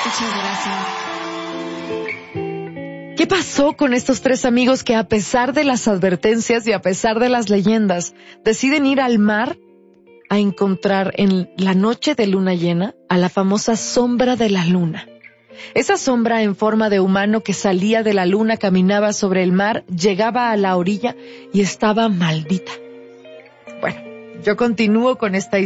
Muchas gracias. ¿Qué pasó con estos tres amigos que, a pesar de las advertencias y a pesar de las leyendas, deciden ir al mar a encontrar en la noche de luna llena a la famosa sombra de la luna? Esa sombra en forma de humano que salía de la luna, caminaba sobre el mar, llegaba a la orilla y estaba maldita. Bueno, yo continúo con esta